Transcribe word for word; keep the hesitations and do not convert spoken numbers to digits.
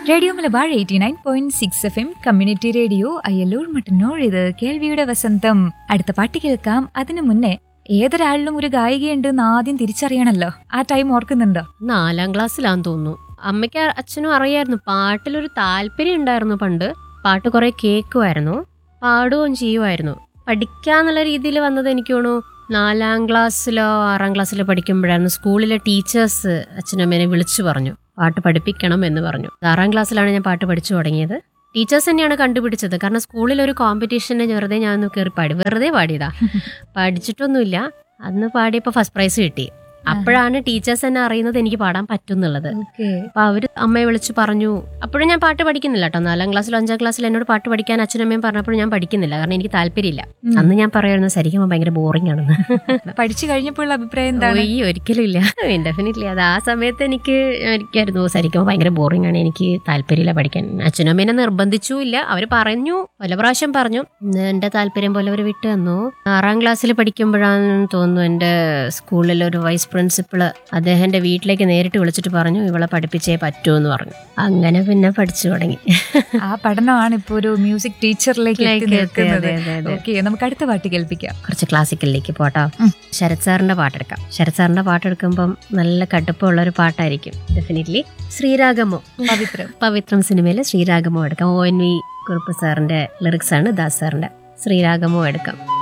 Radio Malabar eighty nine point six F M community radio Ayyallur Mattannur. ഇത് കേൾവിയുടെ വസന്തം. അടുത്ത പാട്ട് കേൾക്കാം. അതിനു മുന്നേ ഏതൊരാളിലും ഒരു ഗായികയുണ്ടെന്ന് ആദ്യം തിരിച്ചറിയണല്ലോ. ആ ടൈം ഓർക്കുന്നുണ്ടോ? നാലാം ക്ലാസ്സിലാന്ന് തോന്നുന്നു. അമ്മയ്ക്ക് അച്ഛനും അറിയായിരുന്നു, പാട്ടിലൊരു താല്പര്യം ഉണ്ടായിരുന്നു. പണ്ട് പാട്ട് കുറെ കേൾക്കുമായിരുന്നു, പാടുകയും ചെയ്യുമായിരുന്നു. പഠിക്കാന്നുള്ള രീതിയിൽ വന്നത് എനിക്ക് തോന്നുന്നു നാലാം ക്ലാസ്സിലോ ആറാം ക്ലാസ്സിലോ പഠിക്കുമ്പോഴായിരുന്നു. സ്കൂളിലെ ടീച്ചേഴ്സ് അച്ഛനമ്മേനെ വിളിച്ചു പറഞ്ഞു പാട്ട് പഠിപ്പിക്കണം എന്ന് പറഞ്ഞു. ആറാം ക്ലാസ്സിലാണ് ഞാൻ പാട്ട് പഠിച്ചു തുടങ്ങിയത്. ടീച്ചേഴ്സ് തന്നെയാണ് കണ്ടുപിടിച്ചത്. കാരണം സ്കൂളിൽ ഒരു കോമ്പറ്റീഷന് വെറുതെ ഞാൻ ഒന്ന് കയറി പാടി, വെറുതെ പാടിയതാ, പഠിച്ചിട്ടൊന്നുമില്ല. അന്ന് പാടിയപ്പോൾ ഫസ്റ്റ് പ്രൈസ് കിട്ടി. അപ്പോഴാണ് ടീച്ചേഴ്സ് തന്നെ അറിയുന്നത് എനിക്ക് പാടാൻ പറ്റും എന്നുള്ളത്. അപ്പൊ അവര് അമ്മയെ വിളിച്ചു പറഞ്ഞു. അപ്പോഴും ഞാൻ പാട്ട് പഠിക്കുന്നില്ല കേട്ടോ. നാലാം ക്ലാസ്സിലോ അഞ്ചാം ക്ലാസ്സിലോ എന്നോട് പാട്ട് പഠിക്കാൻ അച്ഛനമ്മയും പറഞ്ഞപ്പോഴും ഞാൻ പഠിക്കുന്നില്ല, കാരണം എനിക്ക് താല്പര്യമില്ല. അന്ന് ഞാൻ പറയായിരുന്നു ശരിക്കും ഭയങ്കര ബോറിംഗ് ആണെന്ന്. പഠിച്ചു കഴിഞ്ഞപ്പോൾ അഭിപ്രായം എന്താണ്? ഈ ഒരിക്കലും ഇല്ല, ഡെഫിനറ്റ്ലി. അത് ആ സമയത്ത് എനിക്ക് എനിക്കായിരുന്നു ശരിക്കും ഭയങ്കര ബോറിംഗ് ആണ്, എനിക്ക് താല്പര്യമില്ല പഠിക്കാൻ. അച്ഛനമ്മേനെ നിർബന്ധിച്ചുമില്ല, അവര് പറഞ്ഞു, പല പ്രാവശ്യം പറഞ്ഞു. എന്റെ താല്പര്യം പോലെ അവർ വിട്ടു തന്നു. ആറാം ക്ലാസ്സിൽ പഠിക്കുമ്പോഴാണെന്ന് തോന്നുന്നു എന്റെ സ്കൂളിൽ ഒരു വൈസ് പ്രിൻസിപ്പള് അദ്ദേഹത്തിന്റെ വീട്ടിലേക്ക് നേരിട്ട് വിളിച്ചിട്ട് പറഞ്ഞു ഇവളെ പഠിപ്പിച്ചേ പറ്റൂ എന്ന് പറഞ്ഞു. അങ്ങനെ പിന്നെ പഠിച്ചു തുടങ്ങി. ആ പഠനമാണ് ഇപ്പൊ ഒരു മ്യൂസിക് ടീച്ചറിലേക്ക് നമുക്ക് അടുത്ത പാട്ട് കേൾപ്പിക്കാം. കുറച്ച് ക്ലാസിക്കലിലേക്ക് പോട്ടോ. ശരത് സാറിന്റെ പാട്ടെടുക്കാം. ശരത് സാറിന്റെ പാട്ടെടുക്കുമ്പം നല്ല കടുപ്പമുള്ള ഒരു പാട്ടായിരിക്കും ഡെഫിനറ്റ്ലി. ശ്രീരാഗമോ പവിത്രം പവിത്രം സിനിമയിലെ ശ്രീരാഗമോ എടുക്കാം. ഒ എൻ വി കുറുപ്പ് സാറിന്റെ ലിറിക്സ് ആണ്, ദാസ് സാറിന്റെ. ശ്രീരാഗമോ എടുക്കാം.